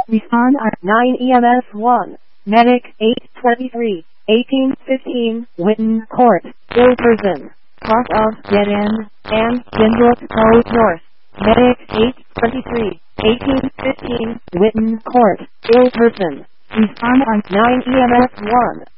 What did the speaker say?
Respond on 9 EMS 1. Medic 823, 1815, Witten Court, ill person. Cross of dead end, and Denbrook Road North. Medic 823, 1815, Witten Court, ill person. Respond on 9 EMS 1.